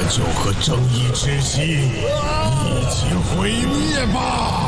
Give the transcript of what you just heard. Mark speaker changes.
Speaker 1: 就和正义之心一起毁灭吧！